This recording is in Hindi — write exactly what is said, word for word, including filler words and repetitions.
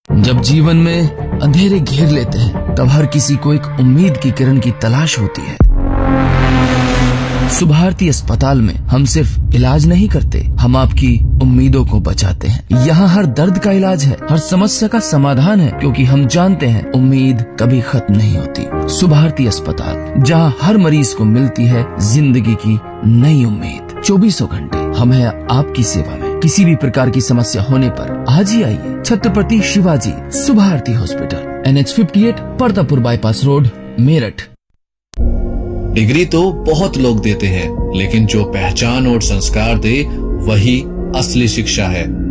जब जीवन में अंधेरे घेर लेते हैं तब हर किसी को एक उम्मीद की किरण की तलाश होती है। सुभारती अस्पताल में हम सिर्फ इलाज नहीं करते, हम आपकी उम्मीदों को बचाते हैं। यहाँ हर दर्द का इलाज है, हर समस्या का समाधान है, क्योंकि हम जानते हैं उम्मीद कभी खत्म नहीं होती। सुभारती अस्पताल, जहाँ हर मरीज को मिलती है जिंदगी की नई उम्मीद। चौबीसों घंटे हम हैं आपकी सेवा में। किसी भी प्रकार की समस्या होने पर आज ही आइए। Chhatrapati Shivaji Subharti hospital, N H fifty eight, Partapur bypass road, Meerut. Degree तो बहुत लोग देते हैं, लेकिन जो पहचान और संस्कार दे वही असली शिक्षा है।